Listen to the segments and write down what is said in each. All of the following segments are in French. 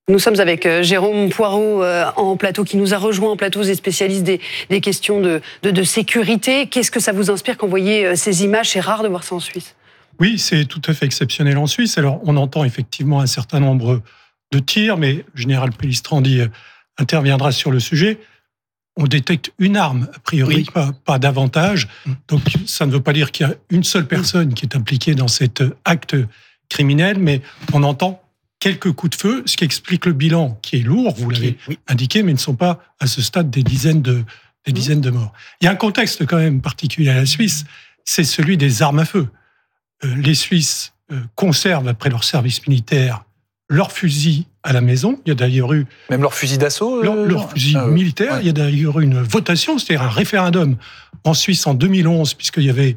Nous sommes avec Jérôme Poirot en plateau, qui nous a rejoint en plateau, des spécialistes des questions de sécurité. Qu'est-ce que ça vous inspire quand vous voyez ces images? C'est rare de voir ça en Suisse. Oui, c'est tout à fait exceptionnel en Suisse. Alors, on entend effectivement un certain nombre de tirs, mais le général Pellistrandi interviendra sur le sujet. On détecte une arme, a priori, pas davantage. Donc, ça ne veut pas dire qu'il y a une seule personne qui est impliquée dans cet acte criminel, mais on entend quelques coups de feu, ce qui explique le bilan qui est lourd, vous l'avez indiqué, mais ne sont pas à ce stade des dizaines de morts. Il y a un contexte quand même particulier à la Suisse, c'est celui des armes à feu. Les Suisses conservent, après leur service militaire, leurs fusils à la maison. Il y a d'ailleurs eu... Même leurs fusils d'assaut Leurs fusils militaires. Ouais. Il y a d'ailleurs eu une votation, c'est-à-dire un référendum en Suisse en 2011, puisqu'il y avait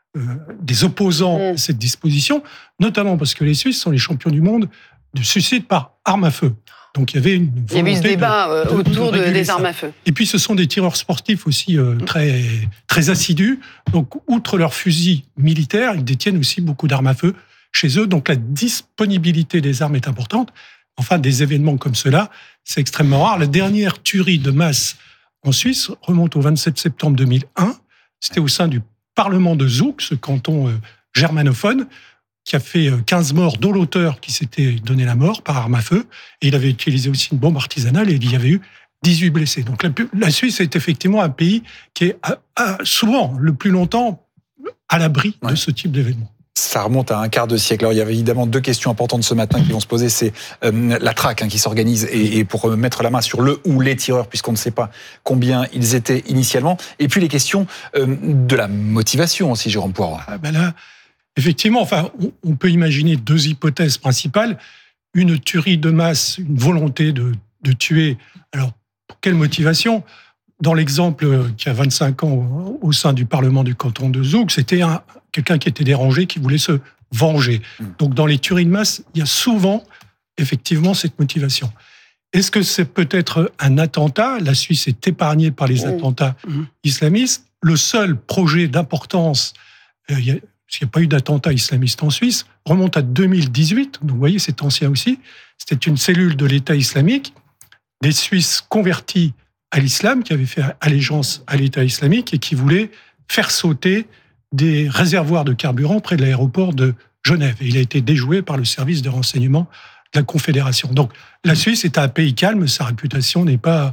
des opposants à cette disposition, notamment parce que les Suisses sont les champions du monde du suicide par arme à feu. Donc il y avait une volonté. Il y avait ce débat autour des armes à feu. Et puis ce sont des tireurs sportifs aussi très, très assidus. Donc outre leurs fusils militaires, ils détiennent aussi beaucoup d'armes à feu chez eux. Donc la disponibilité des armes est importante. Enfin, des événements comme cela, c'est extrêmement rare. La dernière tuerie de masse en Suisse remonte au 27 septembre 2001. C'était au sein du Parlement de Zug, ce canton germanophone, qui a fait 15 morts, dont l'auteur qui s'était donné la mort par arme à feu. Et il avait utilisé aussi une bombe artisanale et il y avait eu 18 blessés. Donc la Suisse est effectivement un pays qui est souvent, le plus longtemps, à l'abri de ce type d'événement. Ça remonte à un quart de siècle. Alors, il y avait évidemment deux questions importantes ce matin qui vont se poser. C'est la traque qui s'organise et pour mettre la main sur le ou les tireurs, puisqu'on ne sait pas combien ils étaient initialement. Et puis les questions de la motivation aussi, Jérôme Poirot. Là, effectivement, enfin, on peut imaginer deux hypothèses principales. Une tuerie de masse, une volonté de tuer. Alors, pour quelle motivation ? Dans l'exemple qui a 25 ans au sein du Parlement du canton de Zug, c'était quelqu'un qui était dérangé, qui voulait se venger. Donc, dans les tueries de masse, il y a souvent, effectivement, cette motivation. Est-ce que c'est peut-être un attentat ? La Suisse est épargnée par les attentats islamistes. Le seul projet d'importance, parce qu'il n'y a pas eu d'attentat islamiste en Suisse, remonte à 2018. Donc, vous voyez, c'est ancien aussi. C'était une cellule de l'État islamique, des Suisses convertis à l'islam, qui avaient fait allégeance à l'État islamique et qui voulaient faire sauter des réservoirs de carburant près de l'aéroport de Genève. Et il a été déjoué par le service de renseignement de la Confédération. Donc, la Suisse est un pays calme, sa réputation n'est pas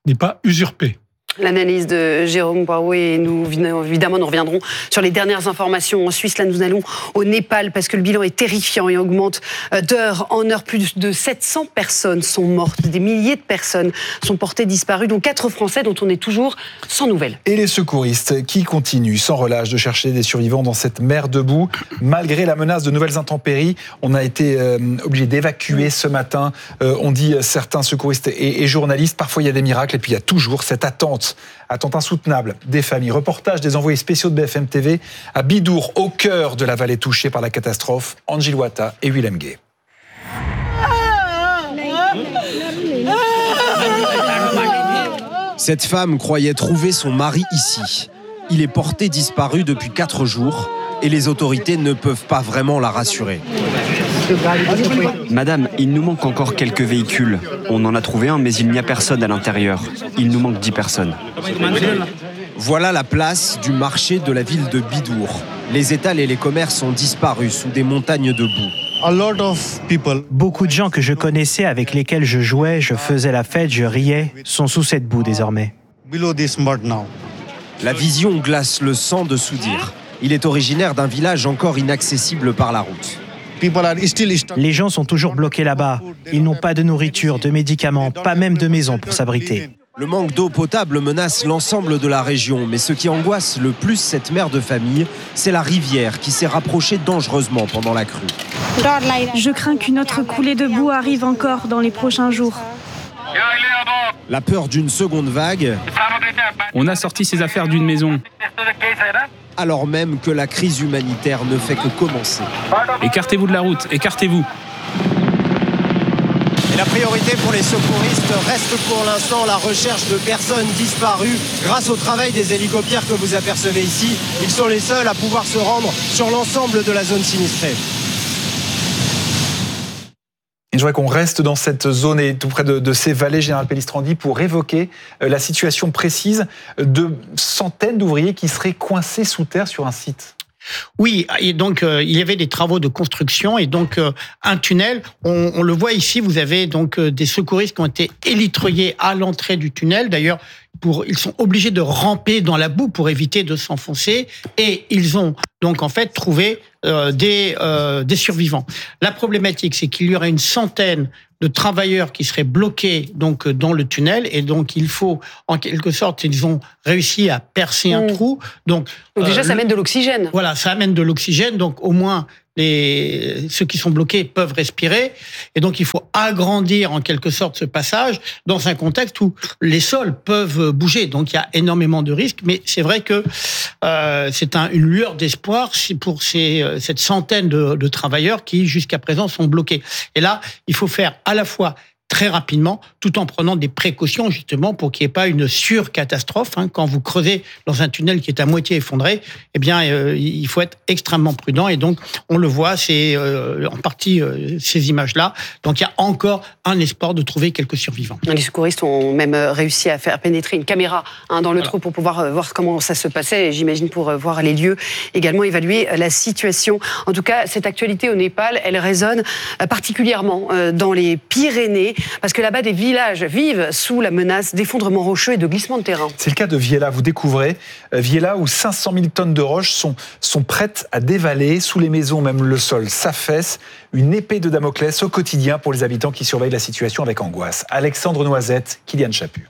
usurpée. L'analyse de Jérôme Poirot et nous reviendrons sur les dernières informations en Suisse. Là, nous allons au Népal parce que le bilan est terrifiant et augmente d'heure en heure. Plus de 700 personnes sont mortes. Des milliers de personnes sont portées disparues, dont 4 Français dont on est toujours sans nouvelles. Et les secouristes qui continuent sans relâche de chercher des survivants dans cette mer de boue. Malgré la menace de nouvelles intempéries, on a été obligé d'évacuer ce matin. On dit certains secouristes et journalistes. Parfois, il y a des miracles et puis il y a toujours cette attente insoutenable des familles. Reportage des envoyés spéciaux de BFM TV à Bidour, au cœur de la vallée touchée par la catastrophe. Angie Loata et Willem Gay. Cette femme croyait trouver son mari ici. Il est porté disparu depuis 4 jours et les autorités ne peuvent pas vraiment la rassurer. Madame, il nous manque encore quelques véhicules. On en a trouvé un, mais il n'y a personne à l'intérieur. Il nous manque 10 personnes. Voilà la place du marché de la ville de Bidour. Les étals et les commerces ont disparu sous des montagnes de boue. Beaucoup de gens que je connaissais, avec lesquels je jouais, je faisais la fête, je riais, sont sous cette boue désormais. La vision glace le sang de Soudir. Il est originaire d'un village encore inaccessible par la route. Les gens sont toujours bloqués là-bas. Ils n'ont pas de nourriture, de médicaments, pas même de maison pour s'abriter. Le manque d'eau potable menace l'ensemble de la région, mais ce qui angoisse le plus cette mère de famille, c'est la rivière qui s'est rapprochée dangereusement pendant la crue. Je crains qu'une autre coulée de boue arrive encore dans les prochains jours. La peur d'une seconde vague. On a sorti ses affaires d'une maison. Alors même que la crise humanitaire ne fait que commencer. Écartez-vous de la route, écartez-vous. Et la priorité pour les secouristes reste pour l'instant la recherche de personnes disparues grâce au travail des hélicoptères que vous apercevez ici. Ils sont les seuls à pouvoir se rendre sur l'ensemble de la zone sinistrée. Et je voudrais qu'on reste dans cette zone et tout près de ces vallées, Général Pellistrandi, pour évoquer la situation précise de centaines d'ouvriers qui seraient coincés sous terre sur un site. Oui, et donc il y avait des travaux de construction et donc un tunnel. On le voit ici, vous avez donc des secouristes qui ont été élitreillés à l'entrée du tunnel. D'ailleurs, ils sont obligés de ramper dans la boue pour éviter de s'enfoncer et ils ont donc en fait trouvé des survivants. La problématique, c'est qu'il y aurait une centaine de travailleurs qui seraient bloqués donc dans le tunnel et donc il faut en quelque sorte ils ont réussi à percer un trou. Donc déjà ça amène de l'oxygène. Voilà, ça amène de l'oxygène, donc au moins ceux qui sont bloqués peuvent respirer et donc il faut agrandir en quelque sorte ce passage dans un contexte où les sols peuvent bouger. Donc il y a énormément de risques, mais c'est vrai que c'est une lueur d'espoir pour cette centaine de travailleurs qui jusqu'à présent sont bloqués. Et là, il faut faire à la fois très rapidement, tout en prenant des précautions justement pour qu'il n'y ait pas une surcatastrophe. Quand vous creusez dans un tunnel qui est à moitié effondré, eh bien, il faut être extrêmement prudent. Et donc, on le voit, c'est en partie ces images-là. Donc, il y a encore un espoir de trouver quelques survivants. Les secouristes ont même réussi à faire pénétrer une caméra dans le trou pour pouvoir voir comment ça se passait. Et j'imagine pour voir les lieux, également évaluer la situation. En tout cas, cette actualité au Népal, elle résonne particulièrement dans les Pyrénées. Parce que là-bas, des villages vivent sous la menace d'effondrements rocheux et de glissements de terrain. C'est le cas de Viella, vous découvrez. Viella, où 500 000 tonnes de roches sont prêtes à dévaler. Sous les maisons, même le sol s'affaisse. Une épée de Damoclès au quotidien pour les habitants qui surveillent la situation avec angoisse. Alexandre Noisette, Kylian Chaput.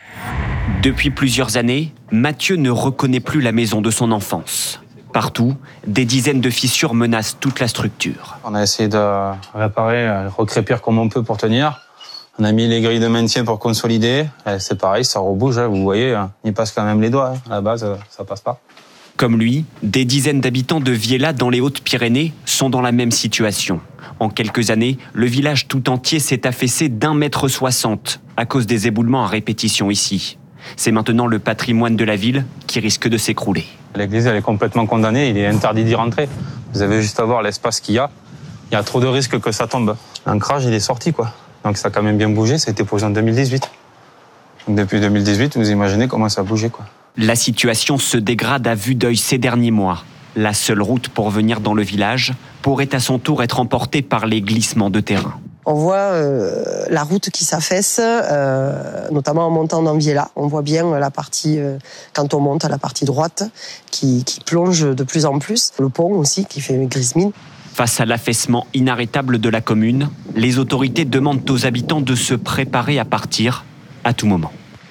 Depuis plusieurs années, Mathieu ne reconnaît plus la maison de son enfance. Partout, des dizaines de fissures menacent toute la structure. On a essayé de réparer, recrépir comme on peut pour tenir. On a mis les grilles de maintien pour consolider. C'est pareil, ça rebouge, vous voyez, il passe quand même les doigts. À la base, ça passe pas. Comme lui, des dizaines d'habitants de Viella dans les Hautes-Pyrénées sont dans la même situation. En quelques années, le village tout entier s'est affaissé d'1,60 m à cause des éboulements à répétition ici. C'est maintenant le patrimoine de la ville qui risque de s'écrouler. L'église, elle est complètement condamnée, il est interdit d'y rentrer. Vous avez juste à voir l'espace qu'il y a. Il y a trop de risques que ça tombe. L'ancrage, il est sorti, quoi. Donc ça a quand même bien bougé, ça a été posé en 2018. Donc depuis 2018, vous imaginez comment ça a bougé, quoi. La situation se dégrade à vue d'œil ces derniers mois. La seule route pour venir dans le village pourrait à son tour être emportée par les glissements de terrain. On voit la route qui s'affaisse, notamment en montant dans Viella. On voit bien la partie, quand on monte à la partie droite, qui plonge de plus en plus. Le pont aussi qui fait grise mine. Face à l'affaissement inarrêtable de la commune, les autorités demandent aux habitants de se préparer à partir à tout moment.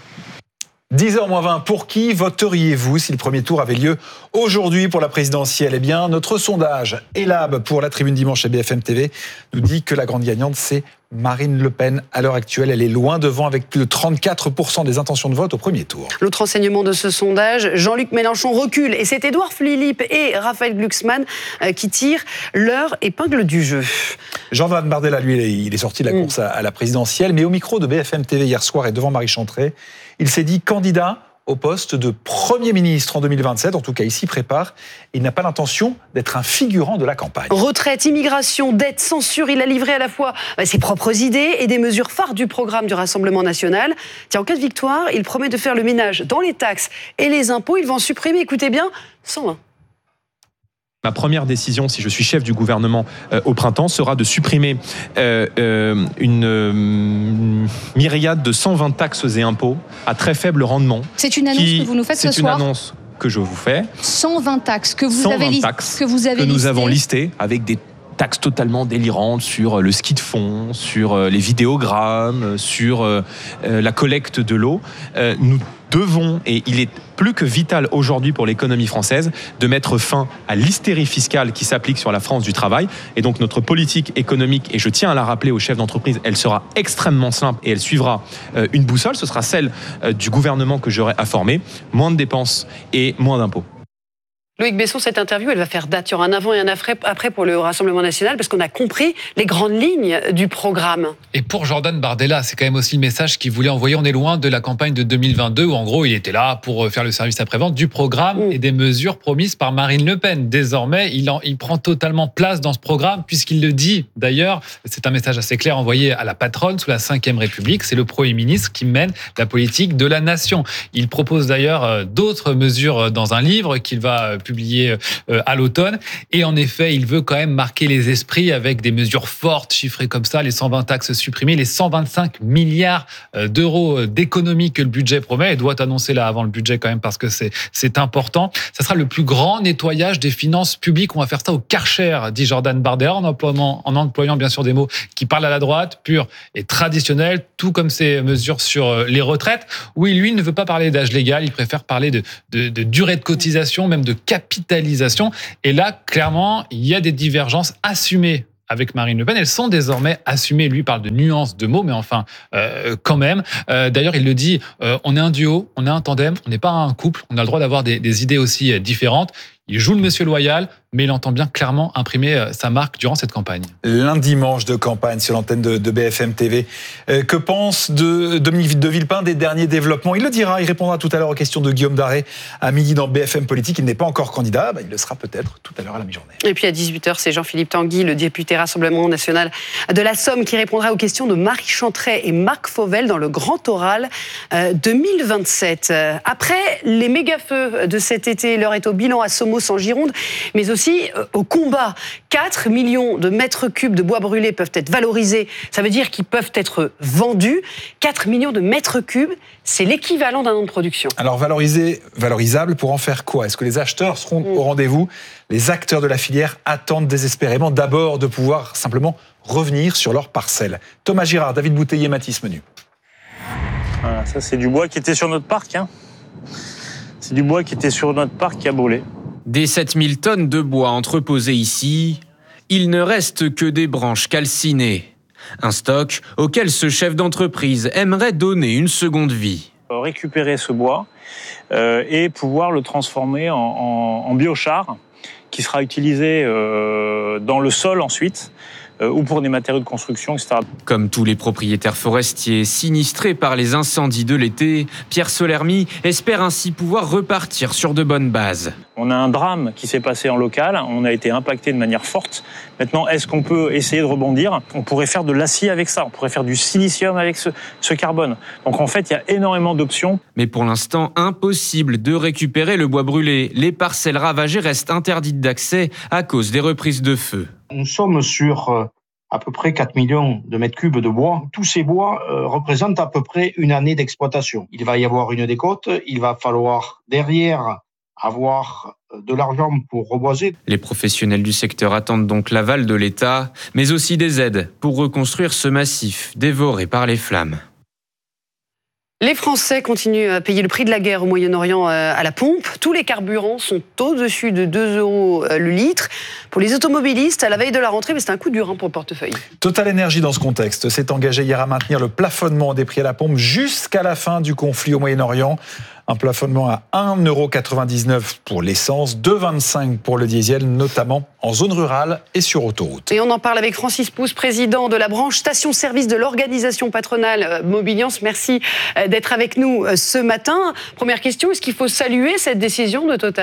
10h-20, pour qui voteriez-vous si le premier tour avait lieu aujourd'hui pour la présidentielle ? Eh bien, notre sondage Elab pour la Tribune Dimanche chez BFM TV nous dit que la grande gagnante, c'est Marine Le Pen. À l'heure actuelle, elle est loin devant avec plus de 34% des intentions de vote au premier tour. L'autre enseignement de ce sondage, Jean-Luc Mélenchon recule et c'est Édouard Philippe et Raphaël Glucksmann qui tirent leur épingle du jeu. Jean-Van Bardella, lui, il est sorti de la course à la présidentielle, mais au micro de BFM TV hier soir et devant Marie Chantrey, il s'est dit candidat au poste de Premier ministre en 2027, en tout cas il s'y prépare. Il n'a pas l'intention d'être un figurant de la campagne. Retraite, immigration, dette, censure, il a livré à la fois ses propres idées et des mesures phares du programme du Rassemblement national. Tiens, en cas de victoire, il promet de faire le ménage dans les taxes et les impôts. Il va en supprimer, écoutez bien, 120. Ma première décision, si je suis chef du gouvernement au printemps, sera de supprimer une myriade de 120 taxes et impôts à très faible rendement. C'est une annonce que vous nous faites ce soir ? C'est une annonce que je vous fais. 120 taxes que vous avez nous avons listées avec des taxes totalement délirantes sur le ski de fond, sur les vidéogrammes, sur la collecte de l'eau. Nous devons, et il est plus que vital aujourd'hui pour l'économie française, de mettre fin à l'hystérie fiscale qui s'applique sur la France du travail. Et donc notre politique économique, et je tiens à la rappeler aux chefs d'entreprise, elle sera extrêmement simple et elle suivra une boussole. Ce sera celle du gouvernement que j'aurai à former. Moins de dépenses et moins d'impôts. Loïc Besson, cette interview, elle va faire date. Il y aura un avant et un après pour le Rassemblement national, parce qu'on a compris les grandes lignes du programme. Et pour Jordan Bardella, c'est quand même aussi le message qu'il voulait envoyer. On est loin de la campagne de 2022, où en gros, il était là pour faire le service après-vente, du programme et des mesures promises par Marine Le Pen. Désormais, il prend totalement place dans ce programme, puisqu'il le dit d'ailleurs, c'est un message assez clair envoyé à la patronne sous la Ve République, c'est le Premier ministre qui mène la politique de la nation. Il propose d'ailleurs d'autres mesures dans un livre qu'il va publié à l'automne. Et en effet, il veut quand même marquer les esprits avec des mesures fortes, chiffrées comme ça, les 120 taxes supprimées, les 125 milliards d'euros d'économies que le budget promet. Il doit annoncer là avant le budget quand même parce que c'est important. Ça sera le plus grand nettoyage des finances publiques. On va faire ça au Karcher, dit Jordan Bardella, en employant bien sûr des mots qui parlent à la droite, purs et traditionnels, tout comme ces mesures sur les retraites. Oui, lui ne veut pas parler d'âge légal, il préfère parler de durée de cotisation, même de capitalisation. Et là, clairement, il y a des divergences assumées avec Marine Le Pen. Elles sont désormais assumées. Lui parle de nuances de mots, mais enfin, quand même. D'ailleurs, il le dit, on est un duo, on est un tandem, on n'est pas un couple, on a le droit d'avoir des idées aussi différentes. Il joue le monsieur loyal, mais il entend bien clairement imprimer sa marque durant cette campagne. Lundi manche de campagne sur l'antenne de BFM TV. Que pense Dominique de Villepin des derniers développements? Il le dira, il répondra tout à l'heure aux questions de Guillaume Daré à midi dans BFM Politique. Il n'est pas encore candidat, il le sera peut-être tout à l'heure à la mi-journée. Et puis à 18h, c'est Jean-Philippe Tanguy, le député Rassemblement National de la Somme, qui répondra aux questions de Marie Chantret et Marc Fauvel dans le Grand Oral 2027. Après les méga-feux de cet été, l'heure est au bilan à Somos en Gironde, mais aussi au combat. 4 millions de mètres cubes de bois brûlés peuvent être valorisés. Ça veut dire qu'ils peuvent être vendus. 4 millions de mètres cubes, c'est l'équivalent d'un an de production. Alors valorisable, pour en faire quoi? Est-ce que les acheteurs seront au rendez-vous? Les acteurs de la filière attendent désespérément d'abord de pouvoir simplement revenir sur leurs parcelles. Thomas Girard, David Bouteiller, Mathis Menu. Voilà, ça c'est du bois qui était sur notre parc. C'est du bois qui était sur notre parc qui a brûlé. Des 7000 tonnes de bois entreposées ici, il ne reste que des branches calcinées. Un stock auquel ce chef d'entreprise aimerait donner une seconde vie. Récupérer ce bois et pouvoir le transformer en biochar qui sera utilisé dans le sol ensuite, ou pour des matériaux de construction, etc. Comme tous les propriétaires forestiers sinistrés par les incendies de l'été, Pierre Solermi espère ainsi pouvoir repartir sur de bonnes bases. On a un drame qui s'est passé en local, on a été impacté de manière forte. Maintenant, est-ce qu'on peut essayer de rebondir? On pourrait faire de l'acier avec ça, on pourrait faire du silicium avec ce carbone. Donc en fait, il y a énormément d'options. Mais pour l'instant, impossible de récupérer le bois brûlé. Les parcelles ravagées restent interdites d'accès à cause des reprises de feu. Nous sommes sur à peu près 4 millions de mètres cubes de bois. Tous ces bois représentent à peu près une année d'exploitation. Il va y avoir une décote, il va falloir derrière avoir de l'argent pour reboiser. Les professionnels du secteur attendent donc l'aval de l'État, mais aussi des aides pour reconstruire ce massif dévoré par les flammes. Les Français continuent à payer le prix de la guerre au Moyen-Orient à la pompe. Tous les carburants sont au-dessus de 2 € le litre. Pour les automobilistes, à la veille de la rentrée, mais c'est un coup dur pour le portefeuille. Total Énergie, dans ce contexte, s'est engagé hier à maintenir le plafonnement des prix à la pompe jusqu'à la fin du conflit au Moyen-Orient. Un plafonnement à 1,99 € pour l'essence, 2,25 € pour le diesel, notamment en zone rurale et sur autoroute. Et on en parle avec Francis Pousse, président de la branche station-service de l'organisation patronale Mobiliance. Merci d'être avec nous ce matin. Première question, est-ce qu'il faut saluer cette décision de Total ?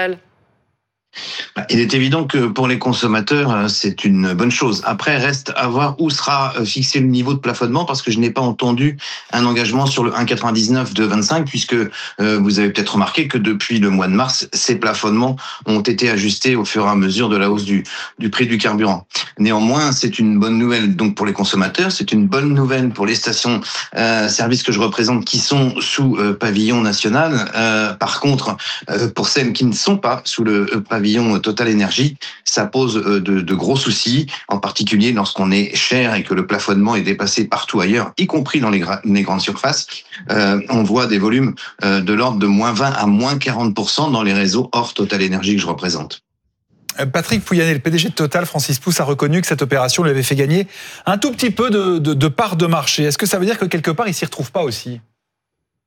Il est évident que pour les consommateurs, c'est une bonne chose. Après, reste à voir où sera fixé le niveau de plafonnement, parce que je n'ai pas entendu un engagement sur le 1,99 de 25, puisque vous avez peut-être remarqué que depuis le mois de mars, ces plafonnements ont été ajustés au fur et à mesure de la hausse du prix du carburant. Néanmoins, c'est une bonne nouvelle donc pour les consommateurs, c'est une bonne nouvelle pour les stations services que je représente qui sont sous pavillon national. Par contre, pour celles qui ne sont pas sous le pavillon Total Énergie, ça pose de gros soucis, en particulier lorsqu'on est cher et que le plafonnement est dépassé partout ailleurs, y compris dans les grandes surfaces. On voit des volumes de l'ordre de moins 20 à moins 40% dans les réseaux hors Total Énergie que je représente. Patrick Pouyanné, le PDG de Total, Francis Pousse, a reconnu que cette opération lui avait fait gagner un tout petit peu de part de marché. Est-ce que ça veut dire que quelque part, il ne s'y retrouve pas aussi ?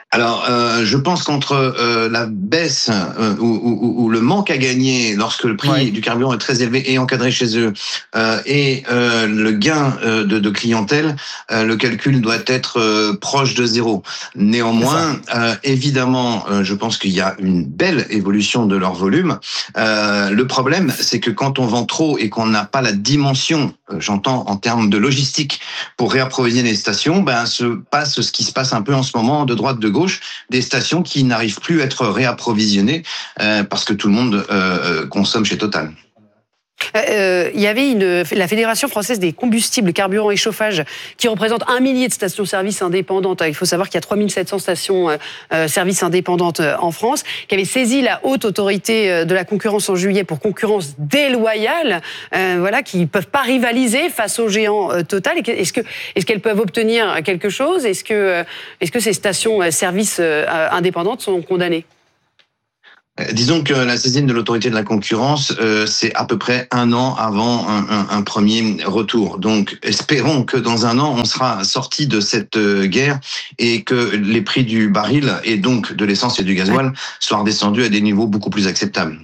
Alors, je pense qu'entre la baisse ou le manque à gagner lorsque le prix du carburant est très élevé et encadré chez eux, et le gain de clientèle, le calcul doit être proche de zéro. Néanmoins, évidemment, je pense qu'il y a une belle évolution de leur volume. Le problème, c'est que quand on vend trop et qu'on n'a pas la dimension, j'entends en termes de logistique, pour réapprovisionner les stations, se passe ce qui se passe un peu en ce moment de droite, de gauche, des stations qui n'arrivent plus à être réapprovisionnées parce que tout le monde consomme chez Total. Il y avait la Fédération française des combustibles, carburants et chauffage qui représente 1 millier de stations-service indépendantes. Il faut savoir qu'il y a 3700 stations-service indépendantes en France, qui avait saisi la haute autorité de la concurrence en juillet pour concurrence déloyale, qui ne peuvent pas rivaliser face aux géants Total. Est-ce qu'elles peuvent obtenir quelque chose ? Est-ce que ces stations-service indépendantes sont condamnées ? Disons que la saisine de l'autorité de la concurrence, c'est à peu près 1 an avant un premier retour. Donc, espérons que dans 1 an, on sera sorti de cette guerre et que les prix du baril et donc de l'essence et du gasoil soient redescendus à des niveaux beaucoup plus acceptables.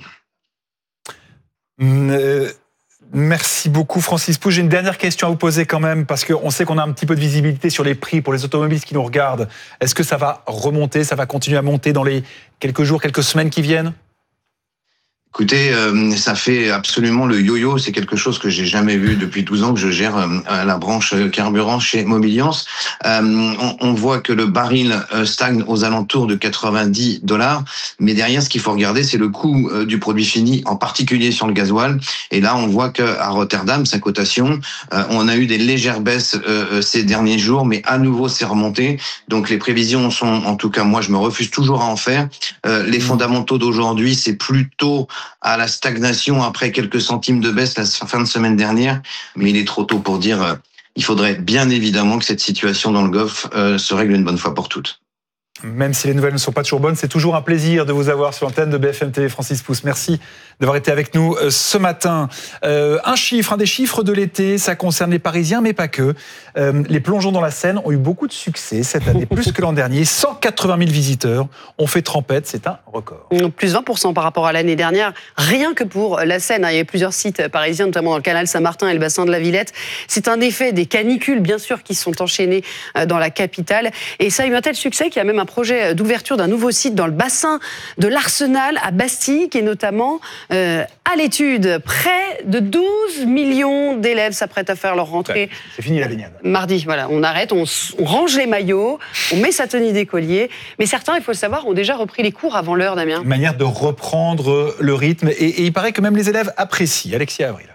Merci beaucoup Francis Pousse. J'ai une dernière question à vous poser quand même, parce qu'on sait qu'on a un petit peu de visibilité sur les prix pour les automobilistes qui nous regardent. Est-ce que ça va remonter, ça va continuer à monter dans les quelques jours, quelques semaines qui viennent ? Écoutez, ça fait absolument le yo-yo. C'est quelque chose que j'ai jamais vu depuis 12 ans que je gère la branche carburant chez Mobiliance. On voit que le baril stagne aux alentours de $90. Mais derrière, ce qu'il faut regarder, c'est le coût du produit fini, en particulier sur le gasoil. Et là, on voit qu'à Rotterdam, sa cotation, on a eu des légères baisses ces derniers jours, mais à nouveau, c'est remonté. Donc, les prévisions sont, en tout cas, moi, je me refuse toujours à en faire. Les fondamentaux d'aujourd'hui, c'est plutôt à la stagnation après quelques centimes de baisse la fin de semaine dernière, mais il est trop tôt pour dire. Il faudrait bien évidemment que cette situation dans le Golfe se règle une bonne fois pour toutes. Même si les nouvelles ne sont pas toujours bonnes, c'est toujours un plaisir de vous avoir sur l'antenne de BFM TV. Francis Pousse, merci d'avoir été avec nous ce matin. Un des chiffres de l'été, ça concerne les Parisiens, mais pas que. Les plongeons dans la Seine ont eu beaucoup de succès cette année, plus que l'an dernier. 180 000 visiteurs ont fait trempette, c'est un record. Plus 20% par rapport à l'année dernière, rien que pour la Seine. Il y a plusieurs sites parisiens, notamment dans le canal Saint-Martin et le bassin de la Villette. C'est un effet des canicules, bien sûr, qui sont enchaînées dans la capitale. Et ça a eu un tel succès qu'il y a même un projet d'ouverture d'un nouveau site dans le bassin de l'Arsenal à Bastille, qui est notamment à l'étude. Près de 12 millions d'élèves s'apprêtent à faire leur rentrée. C'est fini la baignade. Mardi, on arrête, on range les maillots, on met sa tenue d'écolier. Mais certains, il faut le savoir, ont déjà repris les cours avant l'heure, Damien. Une manière de reprendre le rythme. Et il paraît que même les élèves apprécient. Alexia Avril.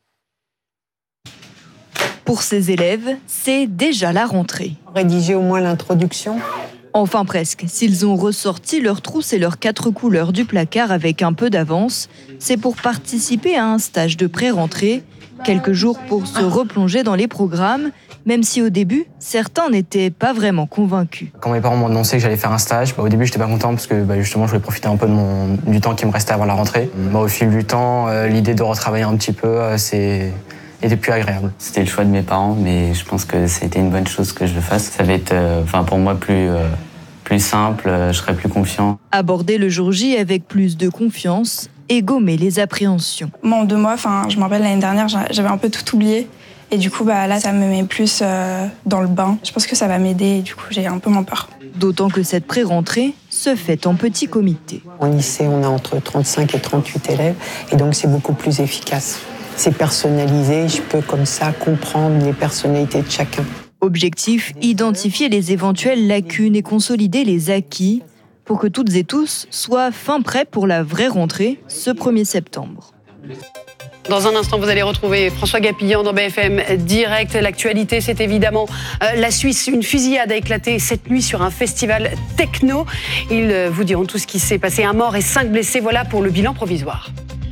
Pour ces élèves, c'est déjà la rentrée. Rédiger au moins l'introduction. Enfin presque. S'ils ont ressorti leurs trousses et leurs 4 couleurs du placard avec un peu d'avance, c'est pour participer à un stage de pré-rentrée. Quelques jours pour se replonger dans les programmes, même si au début, certains n'étaient pas vraiment convaincus. Quand mes parents m'ont annoncé que j'allais faire un stage, au début, j'étais pas content parce que justement, je voulais profiter un peu du temps qui me restait avant la rentrée. Au fil du temps, l'idée de retravailler un petit peu, était plus agréable. C'était le choix de mes parents, mais je pense que c'était une bonne chose que je le fasse. Ça va être, pour moi, plus simple, je serai plus confiant. Aborder le jour J avec plus de confiance et gommer les appréhensions. Moi, en 2 mois, je me rappelle l'année dernière, j'avais un peu tout oublié. Et du coup, là, ça me met plus dans le bain. Je pense que ça va m'aider et du coup, j'ai un peu moins peur. D'autant que cette pré-rentrée se fait en petit comité. En lycée, on a entre 35 et 38 élèves et donc c'est beaucoup plus efficace. C'est personnalisé, je peux comme ça comprendre les personnalités de chacun. Objectif, identifier les éventuelles lacunes et consolider les acquis pour que toutes et tous soient fin prêts pour la vraie rentrée ce 1er septembre. Dans un instant, vous allez retrouver François Gapillan dans BFM Direct. L'actualité, c'est évidemment la Suisse. Une fusillade a éclaté cette nuit sur un festival techno. Ils vous diront tout ce qui s'est passé. 1 mort et 5 blessés. Voilà pour le bilan provisoire.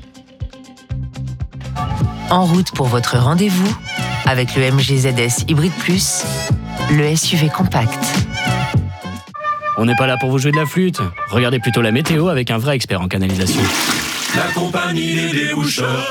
En route pour votre rendez-vous avec le MG ZS Hybrid Plus, le SUV compact. On n'est pas là pour vous jouer de la flûte. Regardez plutôt la météo avec un vrai expert en canalisation. La compagnie des déboucheurs.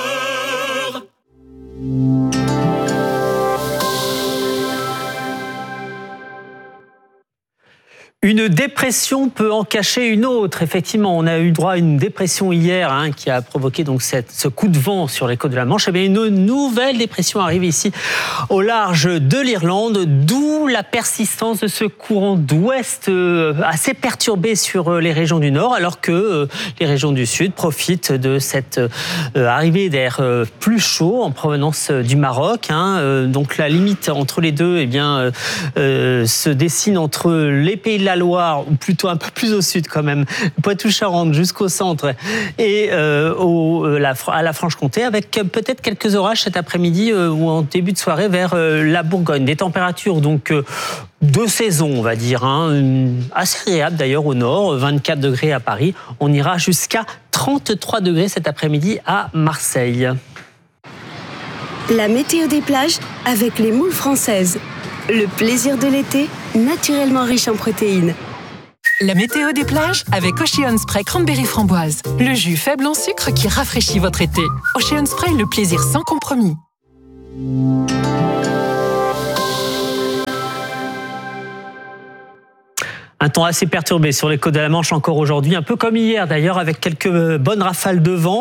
Une dépression peut en cacher une autre. Effectivement, on a eu droit à une dépression hier qui a provoqué donc ce coup de vent sur les côtes de la Manche. Eh bien, une nouvelle dépression arrive ici au large de l'Irlande, d'où la persistance de ce courant d'ouest assez perturbé sur les régions du nord, alors que les régions du sud profitent de cette arrivée d'air plus chaud en provenance du Maroc. Donc la limite entre les deux se dessine entre les Pays de la Loire, ou plutôt un peu plus au sud quand même, Poitou-Charentes jusqu'au centre, et à la Franche-Comté, avec peut-être quelques orages cet après-midi ou en début de soirée vers la Bourgogne. Des températures donc de saison, on va dire, assez agréable d'ailleurs au nord, 24 degrés à Paris. On ira jusqu'à 33 degrés cet après-midi à Marseille. La météo des plages avec les moules françaises. Le plaisir de l'été, naturellement riche en protéines. La météo des plages avec Ocean Spray Cranberry Framboise. Le jus faible en sucre qui rafraîchit votre été. Ocean Spray, le plaisir sans compromis. Un temps assez perturbé sur les côtes de la Manche encore aujourd'hui, un peu comme hier d'ailleurs, avec quelques bonnes rafales de vent.